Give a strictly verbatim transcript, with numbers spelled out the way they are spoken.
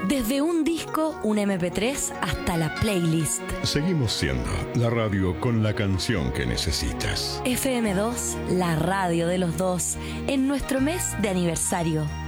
Desde un disco, un eme pe tres, hasta la playlist. Seguimos siendo la radio con la canción que necesitas. efe eme dos, la radio de los dos, en nuestro mes de aniversario.